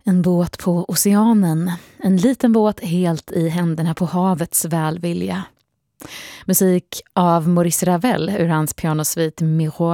En båt på oceanen, en liten båt helt i händerna på havets välvilja. Musik av Maurice Ravel ur hans pianosvit Miroir